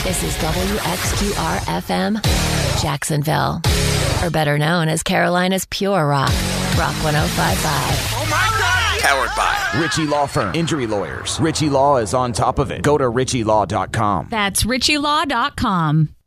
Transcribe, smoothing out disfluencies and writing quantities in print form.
This is WXQR-FM, Jacksonville. Or better known as Carolina's Pure Rock. Rock 105.5. Oh, my God! Powered by Ritchie Law Firm. Injury lawyers. Ritchie Law is on top of it. Go to ritchielaw.com. That's ritchielaw.com.